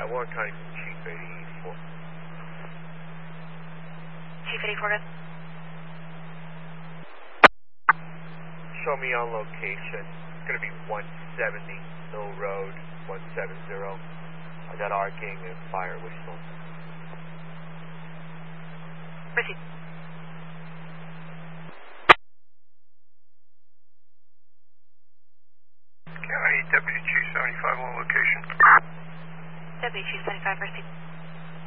Warren County Chief 84. Chief 84, good. Show me on location. It's going to be 170 Mill Road, 170. I got arcing and fire whistle. Proceed. County Deputy Chief 75 on location. Deputy Chief 75, proceed.